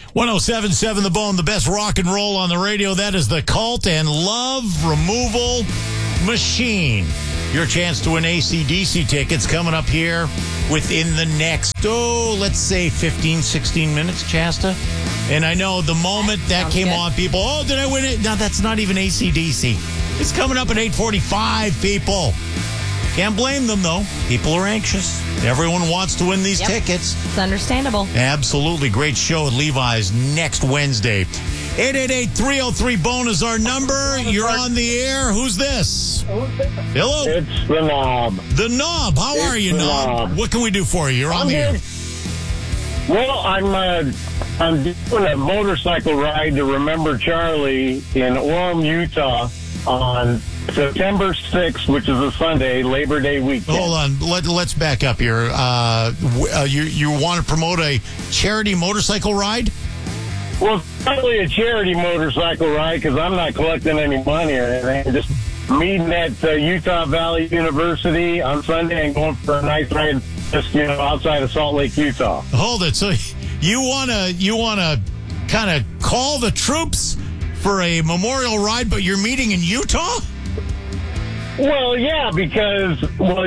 107.7 The Bone, the best rock and roll on the radio. That is the Cult and Love Removal Machine. Your chance to win AC/DC tickets coming up here within the next, let's say 15, 16 minutes, Chasta. And I know the moment that came on, people, did I win it? No, that's not even AC/DC. It's coming up at 8:45, people. Can't blame them, though. People are anxious. Everyone wants to win these tickets. It's understandable. Absolutely. Great show at Levi's next Wednesday. 888-303-BONE is our number. You're on the air. Who's this? Hello? It's the Knob. The Knob. How are you, Knob? What can we do for you? You're on the air. Well, I'm doing a motorcycle ride to remember Charlie in Orem, Utah on September 6th, which is a Sunday, Labor Day weekend. Hold on. Let's back up here. You want to promote a charity motorcycle ride? Well, it's not really a charity motorcycle ride because I'm not collecting any money or anything. Just meeting at Utah Valley University on Sunday and going for a nice ride just, outside of Salt Lake, Utah. Hold it. So you wanna kind of call the troops for a memorial ride, but you're meeting in Utah? Well, yeah, because,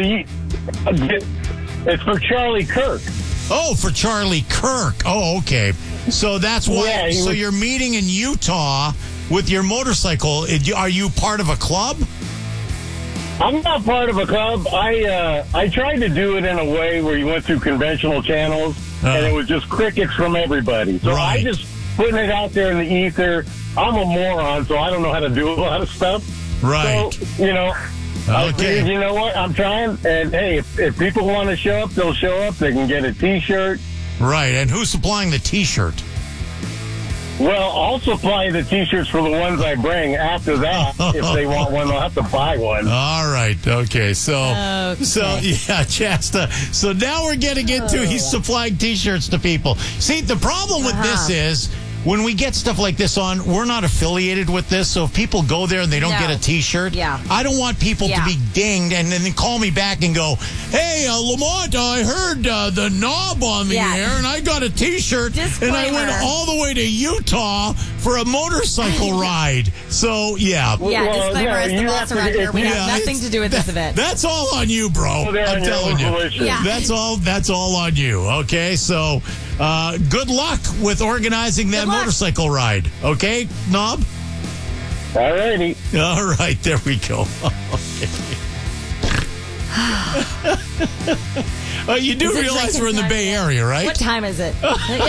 it's for Charlie Kirk. Oh, for Charlie Kirk. Oh, okay. So that's why. Yeah, so you're meeting in Utah with your motorcycle. Are you part of a club? I'm not part of a club. I tried to do it in a way where you went through conventional channels, and it was just crickets from everybody. So I just putting it out there in the ether. I'm a moron, so I don't know how to do a lot of stuff. Right. So, I figured, you know what? I'm trying, and hey, if people want to show up, they'll show up. They can get a T-shirt. Right, and who's supplying the T-shirt? Well, I'll supply the T-shirts for the ones I bring. After that, if they want one, they'll have to buy one. All right, okay. So yeah, Chasta. So now we're getting into he's supplying T-shirts to people. See, the problem with this is, when we get stuff like this on, we're not affiliated with this, so if people go there and they don't get a T-shirt, I don't want people to be dinged and then call me back and go, hey, Lamont, I heard the Knob on the air, and I got a T-shirt, and I went all the way to Utah for a motorcycle ride. So, disclaimer, as the boss around here, we have nothing to do with this event. That's all on you, bro. I'm telling you. That's all on you, okay? So, good luck with organizing that motorcycle ride. Okay, Knob? All righty. All right, there we go. You do realize we're in the Bay Area, right? What time is it?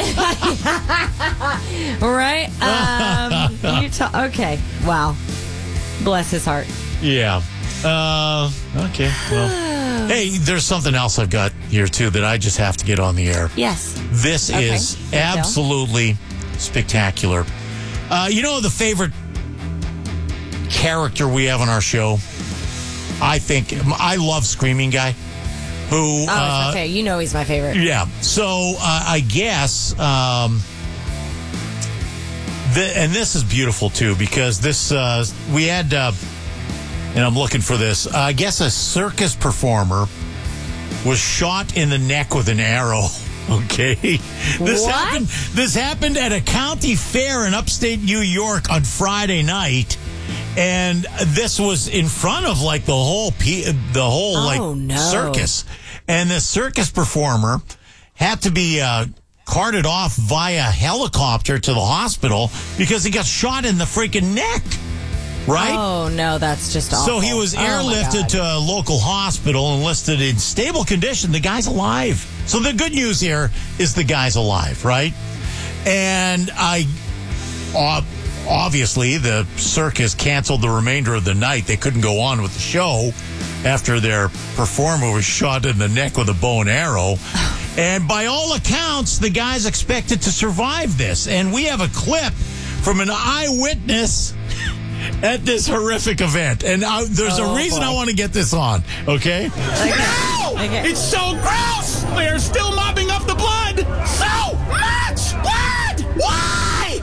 Right? Utah. Okay. Wow. Bless his heart. Yeah. Okay. Well, hey, there's something else I've got here, too, that I just have to get on the air. Yes. This is absolutely spectacular. The favorite character we have on our show? I love Screaming Guy. Who? Okay, he's my favorite. Yeah. So I guess, and this is beautiful too, because this we had, and I'm looking for this. I guess a circus performer was shot in the neck with an arrow. Okay. This happened at a county fair in upstate New York on Friday night. And this was in front of the whole circus. And the circus performer had to be carted off via helicopter to the hospital because he got shot in the freaking neck. Right? Oh, no, that's just awful. So he was airlifted to a local hospital and listed in stable condition. The guy's alive. So the good news here is the guy's alive, right? And obviously, the circus canceled the remainder of the night. They couldn't go on with the show after their performer was shot in the neck with a bow and arrow. And by all accounts, the guy's expected to survive this. And we have a clip from an eyewitness at this horrific event. And there's a reason I want to get this on, okay? Okay. It's so gross! They are still mopping up the blood! So much blood! Why?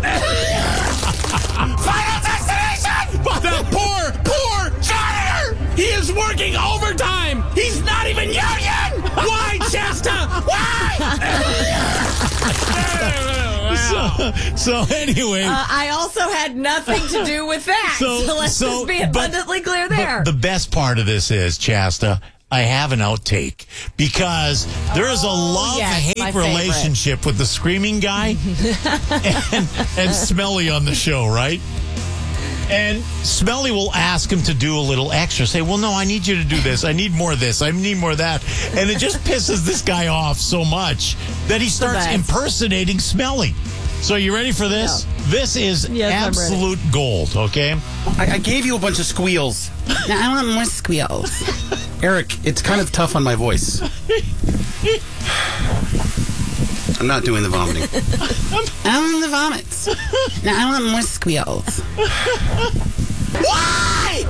Final destination! That poor janitor! He is working overtime! He's not even union! Why, Chester? Why? So anyway. I also had nothing to do with that. So let's just be abundantly clear there. The best part of this is, Chasta, I have an outtake because there is a love-hate relationship with the screaming guy and Smelly on the show, right? And Smelly will ask him to do a little extra. Say, well, no, I need you to do this. I need more of this. I need more of that. And it just pisses this guy off so much that he starts impersonating Smelly. So you ready for this? No. This is absolute gold, okay? I gave you a bunch of squeals. Now I want more squeals. Eric, it's kind of tough on my voice. I'm not doing the vomiting. I want the vomits. Now I want more squeals. Why?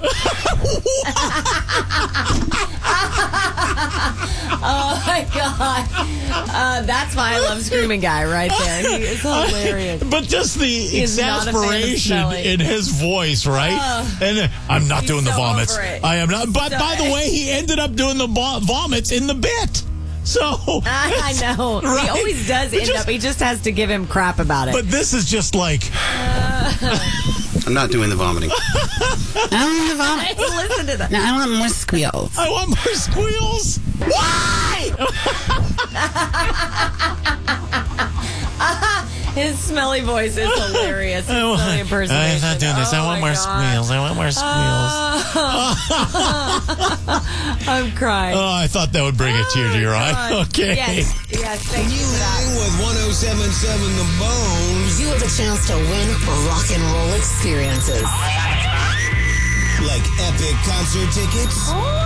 Oh my God. That's why I love Screaming Guy right there. He is hilarious. But just the exasperation in his voice, right? And I'm not doing the vomits. I am not. But by the way, he ended up doing the vomits in the bit. So I know. Right? He always does end up. He just has to give him crap about it. But this is just like... I'm not doing the vomiting. I want the vomit. Listen to that. Now I want more squeals. I want more squeals. Why? His smelly voice is hilarious. Smelly impersonation. I'm not doing this. I want more squeals. I want more squeals. I'm crying. Oh, I thought that would bring a tear to your eye. Okay. Yes, thank you for that. With 107.7 The Bone, you have a chance to win rock and roll experiences. Like epic concert tickets.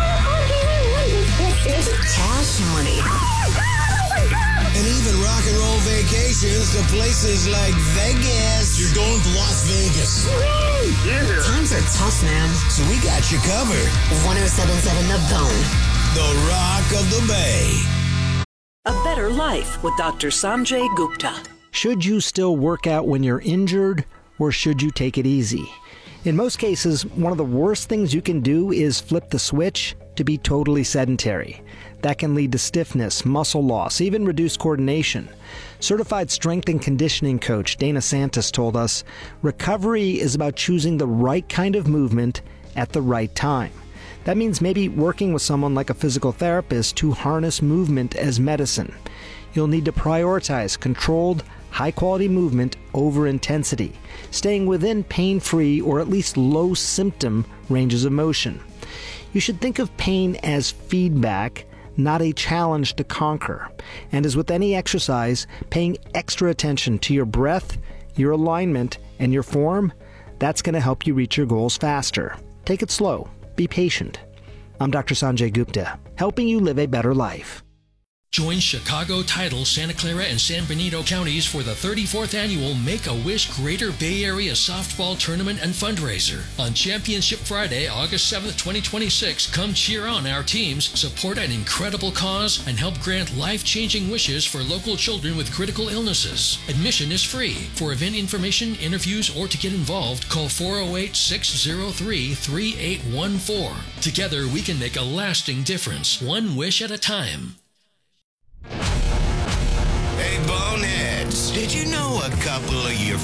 Cash money. And even rock and roll vacations to places like Vegas. You're going to Las Vegas. Yeah. Times are tough, man. So we got you covered. 107.7 The Bone. The Rock of the Bay. A Better Life with Dr. Sanjay Gupta. Should you still work out when you're injured, or should you take it easy? In most cases, one of the worst things you can do is flip the switch to be totally sedentary. That can lead to stiffness, muscle loss, even reduced coordination. Certified strength and conditioning coach Dana Santos told us, recovery is about choosing the right kind of movement at the right time. That means maybe working with someone like a physical therapist to harness movement as medicine. You'll need to prioritize controlled, high-quality movement over intensity, staying within pain-free or at least low-symptom ranges of motion. You should think of pain as feedback, not a challenge to conquer. And as with any exercise, paying extra attention to your breath, your alignment, and your form, that's going to help you reach your goals faster. Take it slow. Be patient. I'm Dr. Sanjay Gupta, helping you live a better life. Join Chicago, Tidal, Santa Clara, and San Benito counties for the 34th annual Make-A-Wish Greater Bay Area Softball Tournament and Fundraiser. On Championship Friday, August 7th, 2026, come cheer on our teams, support an incredible cause, and help grant life-changing wishes for local children with critical illnesses. Admission is free. For event information, interviews, or to get involved, call 408-603-3814. Together, we can make a lasting difference, one wish at a time. Hey, Boneheads, did you know a couple of your